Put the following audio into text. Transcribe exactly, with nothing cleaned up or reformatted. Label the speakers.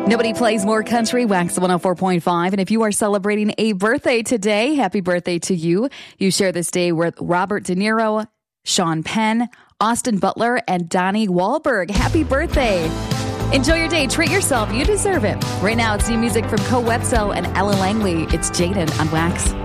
Speaker 1: Nobody plays more country. Wax one oh four point five. And if you are celebrating a birthday today, happy birthday to you. You share this day with Robert De Niro, Sean Penn, Austin Butler, and Donnie Wahlberg. Happy birthday. Enjoy your day. Treat yourself. You deserve it. Right now, it's new music from Co Wetzel and Ella Langley. It's Jaden on Wax.